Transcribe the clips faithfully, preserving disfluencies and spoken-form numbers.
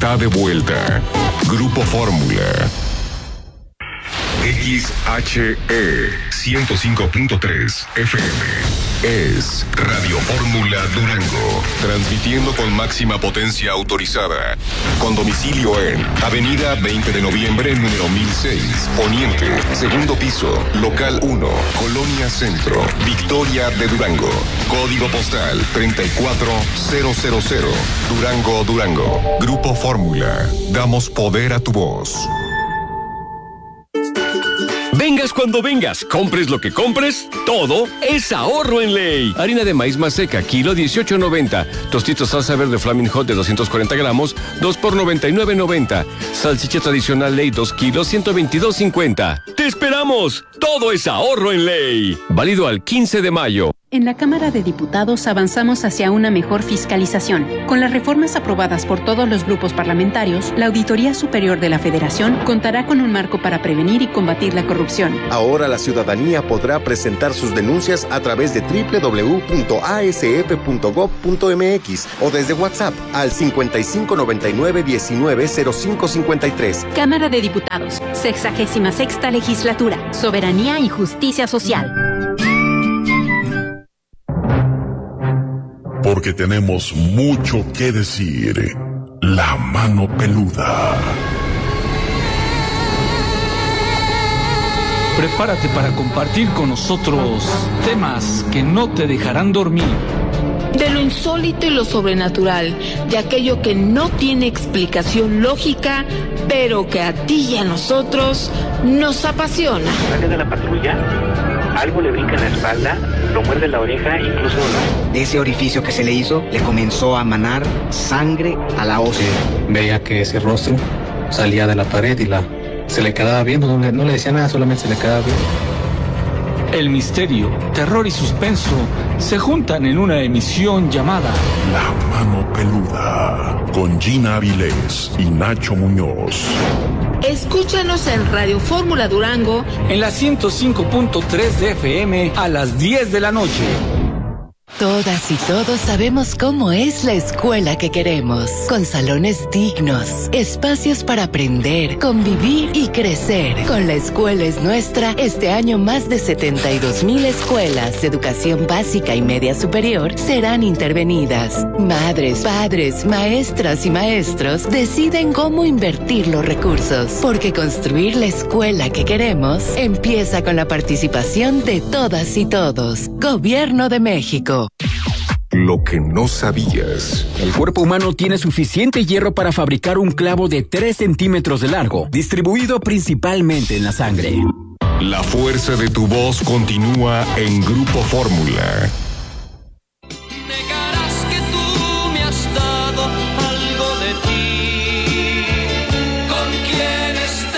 está de vuelta. Grupo Fórmula. X H E ciento cinco punto tres F M es Radio Fórmula Durango, transmitiendo con máxima potencia autorizada, con domicilio en Avenida veinte de noviembre, número mil seis, Poniente, segundo piso, local uno, Colonia Centro, Victoria de Durango, código postal treinta y cuatro mil, Durango, Durango. Grupo Fórmula, damos poder a tu voz. Vengas cuando vengas, compres lo que compres, todo es ahorro en Ley. Harina de maíz maseca, kilo dieciocho noventa. Tostitos salsa verde Flaming Hot de doscientos cuarenta gramos, dos por noventa y nueve noventa. Salchicha tradicional Ley, dos kilos, ciento veintidós cincuenta. ¡Te esperamos! Todo es ahorro en Ley. Válido al quince de mayo. En la Cámara de Diputados avanzamos hacia una mejor fiscalización. Con las reformas aprobadas por todos los grupos parlamentarios, la Auditoría Superior de la Federación contará con un marco para prevenir y combatir la corrupción. Ahora la ciudadanía podrá presentar sus denuncias a través de doble u doble u doble u punto a s f punto gob punto m x o desde WhatsApp al cincuenta y cinco noventa y nueve diecinueve cero cinco cincuenta y tres. Cámara de Diputados, sexagésima sexta legislatura, soberanía y justicia social. Porque tenemos mucho que decir. La mano peluda. Prepárate para compartir con nosotros temas que no te dejarán dormir. De lo insólito y lo sobrenatural, de aquello que no tiene explicación lógica, pero que a ti y a nosotros nos apasiona. Sale de la patrulla, algo le brinca en la espalda, lo muerde la oreja, incluso... De ese orificio que se le hizo, le comenzó a manar sangre a la ósea. Veía que ese rostro salía de la pared y la se le quedaba viendo, no le, no le decía nada, solamente se le quedaba viendo. El misterio, terror y suspenso se juntan en una emisión llamada La Mano Peluda, con Gina Avilés y Nacho Muñoz. Escúchanos en Radio Fórmula Durango en la ciento cinco punto tres de F M a las diez de la noche. Todas y todos sabemos cómo es la escuela que queremos, con salones dignos, espacios para aprender, convivir y crecer. Con La Escuela es Nuestra, este año más de setenta y dos mil escuelas de educación básica y media superior serán intervenidas. Madres, padres, maestras y maestros deciden cómo invertir los recursos, porque construir la escuela que queremos empieza con la participación de todas y todos. Gobierno de México. Lo que no sabías. El cuerpo humano tiene suficiente hierro para fabricar un clavo de tres centímetros de largo, distribuido principalmente en la sangre. La fuerza de tu voz continúa en Grupo Fórmula. Dejarás que tú me has dado algo de ti, con quien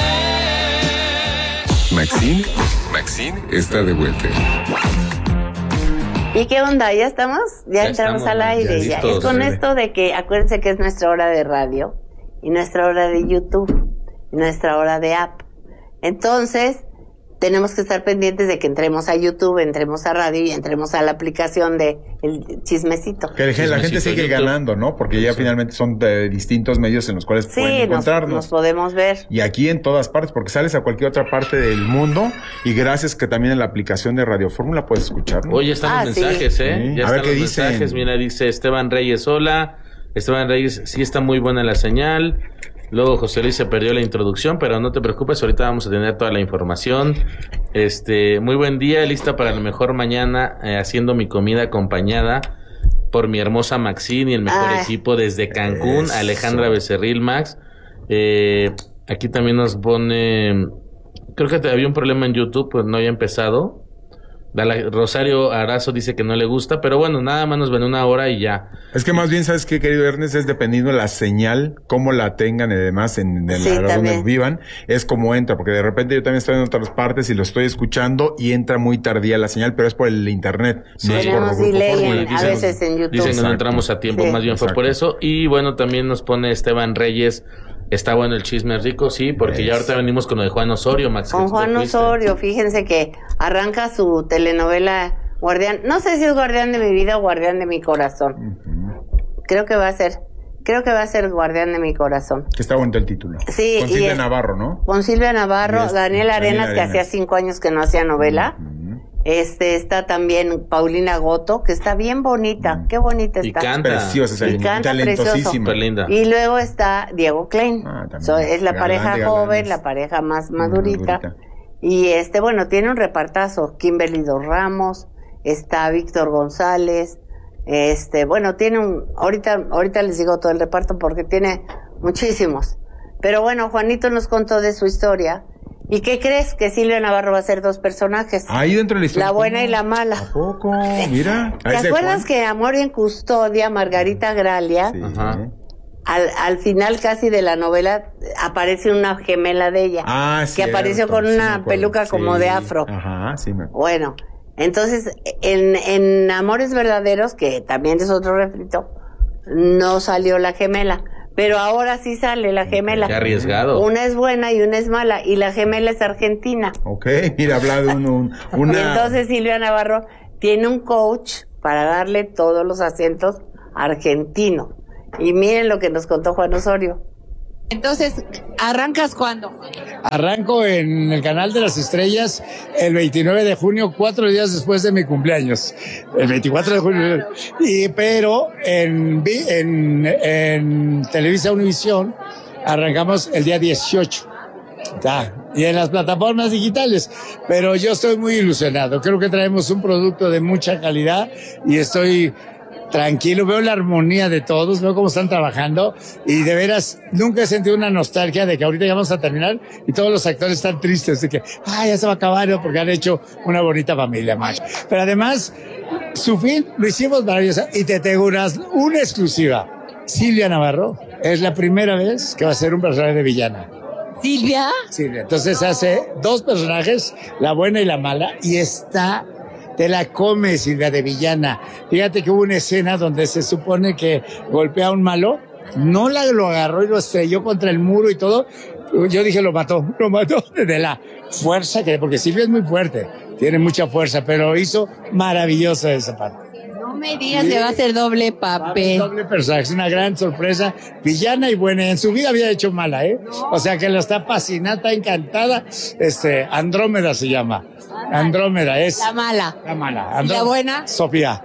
estés. Maxine, Maxine está de vuelta. ¿Y qué onda? ¿Ya estamos? Ya, ya entramos estamos, al aire. Ya, ya. Es con esto de que, acuérdense que es nuestra hora de radio, y nuestra hora de YouTube, y nuestra hora de app. Entonces, tenemos que estar pendientes de que entremos a YouTube, entremos a radio y entremos a la aplicación de El Chismecito. Que la Chismecito gente sigue YouTube. ganando, ¿no? Porque ya sí. finalmente son de distintos medios en los cuales sí, pueden encontrarnos. Nos, nos podemos ver. Y aquí en todas partes, porque sales a cualquier otra parte del mundo y gracias que también en la aplicación de Radio Fórmula puedes escucharnos. Oye, están ah, los mensajes, sí. ¿eh? Sí. Ya a están ver qué los dicen. mensajes. Mira, dice Esteban Reyes, hola. Esteban Reyes, sí está muy buena la señal. Luego José Luis se perdió la introducción, pero no te preocupes, ahorita vamos a tener toda la información. Este, muy buen día, lista para el mejor mañana, eh, haciendo mi comida acompañada por mi hermosa Maxine y el mejor Ay. equipo desde Cancún, Eso. Alejandra Becerril Max. Eh, aquí también nos pone, creo que había un problema en YouTube, pues no había empezado. Rosario Arazo dice que no le gusta, pero bueno, nada más nos ven una hora y ya. Es que más bien, ¿sabes qué, querido Ernest? Es dependiendo de la señal, cómo la tengan y demás, en, en sí, la donde vivan, es como entra, porque de repente yo también estoy en otras partes y lo estoy escuchando y entra muy tardía la señal, pero es por el internet, sí. no es por Tenemos delay en, a veces en YouTube. Dicen que no entramos a tiempo, sí. más bien Exacto. fue por eso. Y bueno, también nos pone Esteban Reyes, está bueno el chisme rico, sí, porque es. ya ahorita venimos con lo de Juan Osorio, Max. Con Juan Osorio, fíjense que arranca su telenovela Guardián, no sé si es Guardián de mi vida o Guardián de mi corazón. Uh-huh. Creo que va a ser. creo que va a ser Guardián de mi corazón. Que está bonito el título. Sí. Con Silvia es, Navarro, ¿no? Con Silvia Navarro, este, Daniel Arenas, Daniel que Arenas. hacía cinco años que no hacía novela. Uh-huh. Este, está también Paulina Goto, que está bien bonita. Uh-huh. Qué bonita está. Y canta. Preciosa, y canta talentosísima. Linda. Y luego está Diego Klein. Ah, so, es la pareja joven, la pareja más madurita. madurita. Y este, bueno, tiene un repartazo. Kimberly Dos Ramos, está Víctor González. Este, bueno, tiene un, ahorita, ahorita les digo todo el reparto porque tiene muchísimos. Pero bueno, Juanito nos contó de su historia. ¿Y qué crees? Que Silvia Navarro va a ser dos personajes. Ahí dentro de la historia. La buena y la mala. ¿A poco? Mira. ¿Te acuerdas que Amor y en Custodia, Margarita Gralia, sí. al, al final casi de la novela, aparece una gemela de ella? Ah, que cierto, apareció con sí una peluca sí. como de afro. Ajá, sí me acuerdo. Bueno, entonces, en, en Amores Verdaderos, que también es otro refrito, no salió la gemela. Pero ahora sí sale la gemela. Qué arriesgado. Una es buena y una es mala. Y la gemela es argentina. Ok, mira, habla de un, un, una... Y entonces Silvia Navarro tiene un coach para darle todos los acentos argentinos. Y miren lo que nos contó Juan Osorio. Entonces, ¿arrancas cuándo? Arranco en el Canal de las Estrellas el veintinueve de junio, cuatro días después de mi cumpleaños. El veinticuatro de junio. Y, pero en, en, en Televisa Univisión arrancamos el día dieciocho. Ya, y en las plataformas digitales. Pero yo estoy muy ilusionado. Creo que traemos un producto de mucha calidad y estoy... tranquilo, veo la armonía de todos, veo cómo están trabajando y de veras nunca he sentido una nostalgia de que ahorita ya vamos a terminar y todos los actores están tristes de que ay, ya se va a acabar porque han hecho una bonita familia más. Pero además, su fin lo hicimos maravillosa y te tengo una, una exclusiva. Silvia Navarro es la primera vez que va a ser un personaje de villana. ¿Silvia? Silvia. Entonces hace dos personajes, la buena y la mala, y está... te la come, Silvia, de villana. Fíjate que hubo una escena donde se supone que golpea a un malo, no la lo agarró y lo estrelló contra el muro y todo. Yo dije, lo mató, lo mató de la fuerza que, porque Silvia es muy fuerte, tiene mucha fuerza, pero hizo maravillosa esa parte. No me digas que va a ser doble papel. Doble personaje, es una gran sorpresa, villana y buena. En su vida había hecho mala, ¿eh? O sea que la está fascinada, está encantada. Este, Andrómeda se llama. Andrómeda es. La mala. La mala. Andrómeda. ¿Y la buena? Sofía.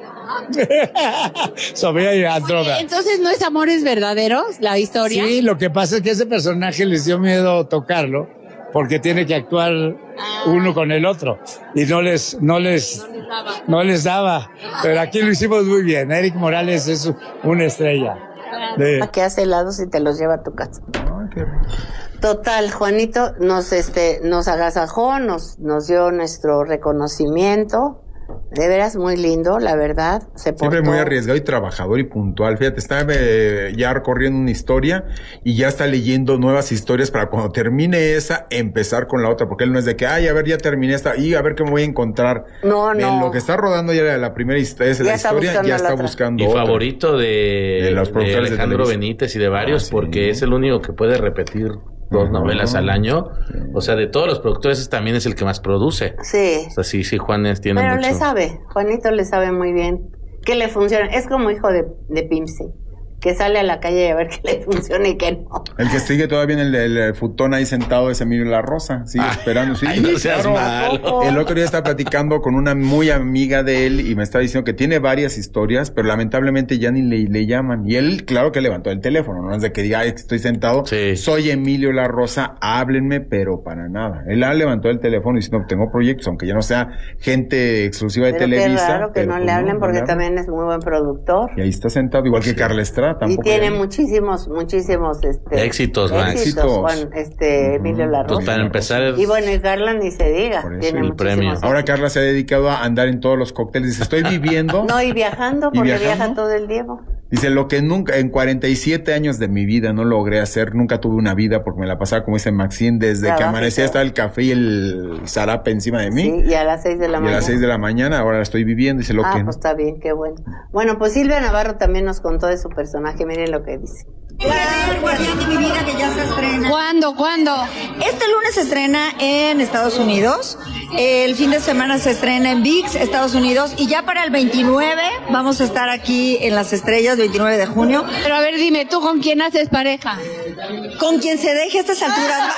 Sofía y Andrómeda. Oye, entonces, ¿no es Amores Verdaderos la historia? Sí, lo que pasa es que ese personaje les dio miedo tocarlo porque tiene que actuar uno con el otro y no les no les no les daba, pero aquí lo hicimos muy bien. Eric Morales es una estrella. De... ¿Qué hace helados y te los lleva a tu casa? Ay, qué... Total, Juanito nos este nos agasajó, nos nos dio nuestro reconocimiento. De veras muy lindo, la verdad. Se portó... Siempre muy arriesgado y trabajador y puntual. Fíjate, está eh, ya recorriendo una historia y ya está leyendo nuevas historias para cuando termine esa, empezar con la otra. Porque él no es de que, ay, a ver, ya terminé esta y a ver qué me voy a encontrar. No, no. En lo que está rodando ya la primera historia, ya la historia, ya está buscando Mi otra. favorito de, de, los de Alejandro de Benítez y de varios, ah, sí. porque es el único que puede repetir dos uh-huh. novelas al año. Sí. O sea, de todos los productores también es el que más produce. Sí. O sea, sí, sí, Juanes tiene Pero mucho. le sabe, Juanito le sabe muy bien que le funciona. Es como hijo de, de Pimsy, que sale a la calle a ver que le funciona y que no. El que sigue todavía en el, el, el futón ahí sentado es Emilio La Rosa, sigue ah, esperando. Sí, ay, no seas claro. malo. El otro día estaba platicando con una muy amiga de él y me estaba diciendo que tiene varias historias, pero lamentablemente ya ni le, le llaman. Y él, claro que levantó el teléfono, no es de que diga, ay, estoy sentado, sí. soy Emilio La Rosa, háblenme, pero para nada. Él levantó el teléfono y dice, no, tengo proyectos, aunque ya no sea gente exclusiva de pero Televisa. Qué raro que no pues le hablen no, porque no también es muy buen productor. Y ahí está sentado, igual que Carla Estrada, tampoco. Y tiene muchísimos, muchísimos este, éxitos, man. éxitos, Juan, este, Emilio La Rosa. Pues para empezar. Y bueno, y Carla ni se diga. Tiene el premio. Ahora Carla se ha dedicado a andar en todos los cócteles. Dice, estoy viviendo. No, y viajando, ¿Y porque viajando? viaja todo el tiempo. Dice, lo que nunca, en cuarenta y siete años de mi vida no logré hacer, nunca tuve una vida porque me la pasaba, como dice Maxine, desde Trabajo que amanecía hasta el café y el zarape encima de mí. Sí, y a las seis de la y mañana. a las seis de la mañana, ahora la estoy viviendo, dice lo ah, que... Ah, pues está bien, qué bueno. Bueno, pues Silvia Navarro también nos contó de su personaje, miren lo que dice. El Guardián de mi vida que ya se estrena. ¿Cuándo? ¿Cuándo? ¿Cuándo? Este lunes se estrena en Estados Unidos. El fin de semana se estrena en V I X, Estados Unidos. Y ya para el veintinueve vamos a estar aquí en Las Estrellas, veintinueve de junio. Pero a ver, dime, ¿tú con quién haces pareja? Con quien se deje a estas alturas.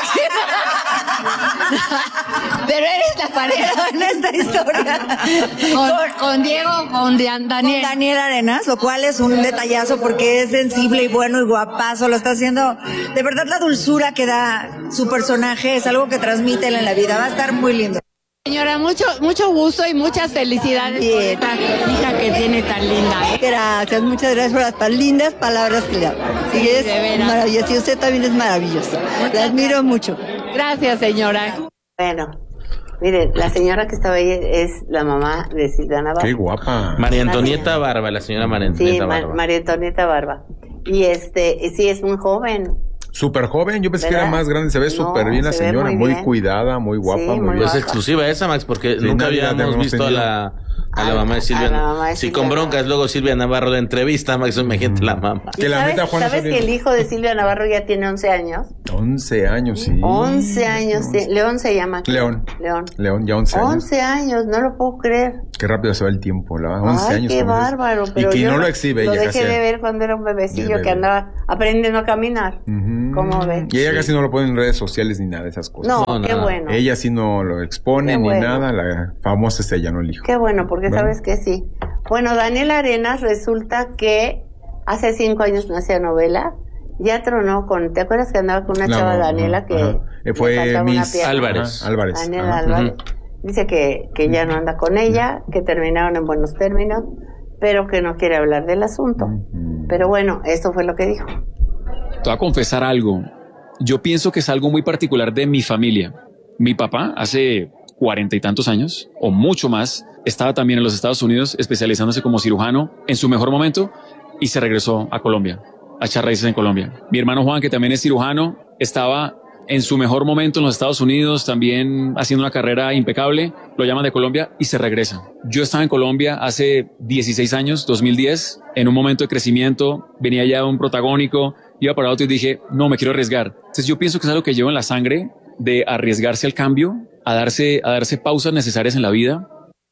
Pero eres la pareja en esta historia. Con, con Diego, con Daniel. Con Daniel Arenas, lo cual es un detallazo porque es sensible y bueno y guapazo. Lo está haciendo. De verdad, la dulzura que da su personaje es algo que transmite él en la vida. Va a estar muy lindo. Señora, mucho mucho gusto y muchas felicidades por esta hija que tiene tan linda. ¿eh? Gracias, muchas gracias por las tan lindas palabras que le hago. Sí, es maravilloso y usted también es maravilloso. La admiro mucho. Gracias, señora. Bueno, miren, la señora que estaba ahí es la mamá de Silvia Navarro. Qué guapa. María Antonieta Barba, la señora María Antonieta sí, Barba. Ma- María Antonieta Barba. Y este, sí, es muy joven. Súper joven, yo pensé que ¿verdad? era más grande, se ve No, súper bien la se ve señora, muy muy, bien. cuidada, muy guapa, Sí, muy muy bien. Es exclusiva esa, Max, porque Sí, nunca nadie la habíamos habíamos visto a tenido. la, a la mamá de Silvia. a la mamá de Si Silvia con broncas luego Silvia Navarro la entrevista, Max, imagínate la mamá. ¿Y sabes, ¿sabes que el hijo de Silvia Navarro ya tiene once años? once años, sí. once años, sí. León se llama. León. León. León, ya once años. once años, no lo puedo creer. Qué rápido se va el tiempo, la once Ay, años. qué como es. bárbaro. Pero y que yo no lo exhibe Lo ella dejé casi. de ver cuando era un bebecillo De bebé. que andaba aprendiendo a caminar. ¿Cómo ves? Y ella casi no lo pone en redes sociales ni nada de esas cosas. No, qué bueno. Ella sí no lo expone Qué ni bueno. nada, la famosa es ella, no el hijo. Qué bueno, porque Bueno. sabes que sí. Bueno, Daniel Arenas resulta que hace cinco años no hacía novela. Ya tronó con... ¿Te acuerdas que andaba con una La- chava ajá, Daniela que... ajá. Eh, fue le faltaba una Miss pierna? Álvarez. Ajá, Álvarez. Daniela Ajá. Álvarez. Dice que, que ya no anda con ella, que terminaron en buenos términos, pero que no quiere hablar del asunto. Pero bueno, eso fue lo que dijo. Te voy a confesar algo. Yo pienso que es algo muy particular de mi familia. Mi papá hace cuarenta y tantos años, o mucho más, estaba también en los Estados Unidos especializándose como cirujano en su mejor momento y se regresó a Colombia, a echar raíces en Colombia. Mi hermano Juan, que también es cirujano, estaba en su mejor momento en los Estados Unidos, también haciendo una carrera impecable, lo llaman de Colombia y se regresa. Yo estaba en Colombia hace dieciséis años, dos mil diez, en un momento de crecimiento, venía ya un protagónico, iba para otro y dije, no, me quiero arriesgar. Entonces yo pienso que es algo que llevo en la sangre de arriesgarse al cambio, a darse, a darse pausas necesarias en la vida.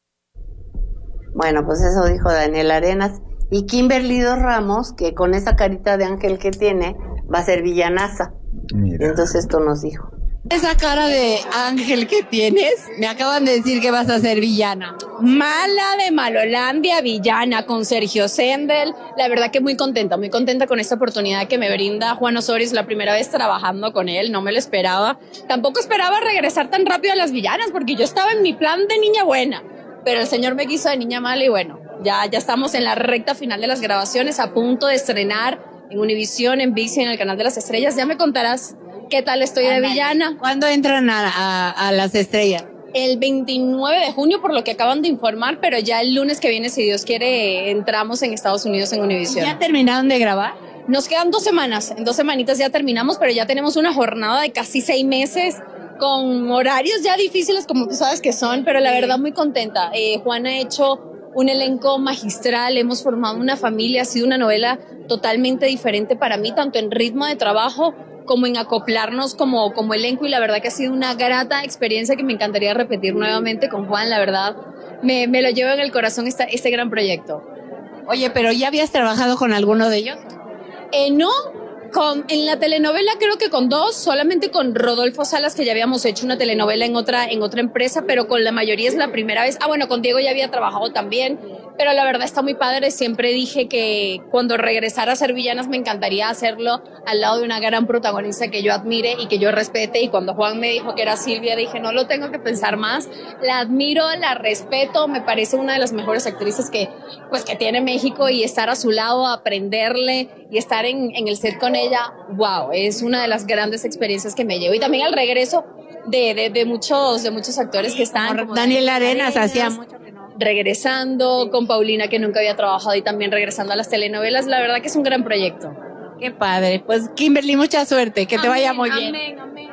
Bueno, pues eso dijo Daniel Arenas. Y Kimberly Dos Ramos, que con esa carita de ángel que tiene, va a ser villanaza. Mira. Y entonces esto nos dijo. Esa cara de ángel que tienes, me acaban de decir que vas a ser villana. Mala de Malolandia, villana con Sergio Sendel. La verdad que muy contenta, muy contenta con esta oportunidad que me brinda Juan Osorio. Es la primera vez trabajando con él, no me lo esperaba. Tampoco esperaba regresar tan rápido a las villanas, porque yo estaba en mi plan de niña buena. Pero el señor me quiso de niña mala y bueno, ya, ya estamos en la recta final de las grabaciones, a punto de estrenar en Univisión, en V I X y en el Canal de las Estrellas. Ya me contarás qué tal estoy de villana. ¿Cuándo entran a, a, a las estrellas? El veintinueve de junio, por lo que acaban de informar, pero ya el lunes que viene, si Dios quiere, entramos en Estados Unidos en Univisión. ¿Ya terminaron de grabar? Nos quedan dos semanas, en dos semanitas ya terminamos, pero ya tenemos una jornada de casi seis meses con horarios ya difíciles, como tú sabes que son, pero la verdad muy contenta. Eh, Juan ha hecho un elenco magistral, hemos formado una familia, ha sido una novela totalmente diferente para mí, tanto en ritmo de trabajo como en acoplarnos como, como elenco, y la verdad que ha sido una grata experiencia que me encantaría repetir nuevamente con Juan. La verdad me, me lo llevo en el corazón esta, este gran proyecto. Oye, ¿pero ya habías trabajado con alguno de ellos? Eh, no, con, en la telenovela creo que con dos, solamente con Rodolfo Salas, que ya habíamos hecho una telenovela en otra, en otra empresa, pero con la mayoría es la primera vez. Ah, bueno, con Diego ya había trabajado también, pero la verdad está muy padre. Siempre dije que cuando regresara a ser villanas me encantaría hacerlo al lado de una gran protagonista que yo admire y que yo respete, y cuando Juan me dijo que era Silvia, dije, no lo tengo que pensar más, la admiro, la respeto, me parece una de las mejores actrices que, pues, que tiene México, y estar a su lado, aprenderle y estar en, en el set con ella, wow, es una de las grandes experiencias que me llevo. Y también al regreso de, de, de muchos de muchos actores que están, como Daniel Arenas, hacía mucho que no. regresando, con Paulina, que nunca había trabajado, y también regresando a las telenovelas. La verdad que es un gran proyecto. Qué padre. Pues Kimberly, mucha suerte, que te Amén, vaya muy bien. Amén, amén.